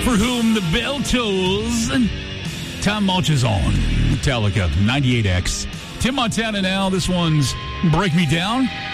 for whom the bell tolls. Time marches on. Metallica, 98X. Tim Montana now. This one's Break Me Down.